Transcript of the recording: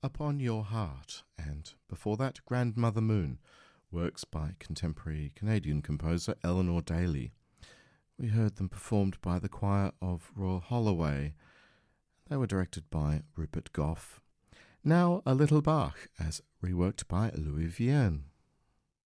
Upon Your Heart, and before that, Grandmother Moon, works by contemporary Canadian composer Eleanor Daly. We heard them performed by the choir of Royal Holloway. They were directed by Rupert Gough. Now a little Bach, as reworked by Louis Vierne.